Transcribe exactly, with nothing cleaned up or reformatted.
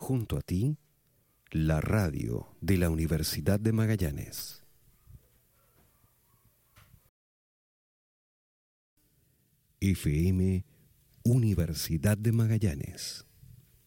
Junto a ti, la radio de la Universidad de Magallanes. F M Universidad de Magallanes.